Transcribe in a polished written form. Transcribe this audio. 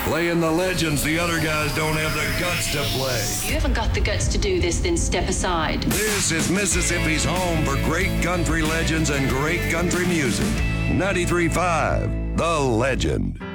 Playing the legends the other guys don't have the guts to play. If you haven't got the guts to do this, then step aside. This is Mississippi's home for great country legends and great country music. 93.5, The Legend.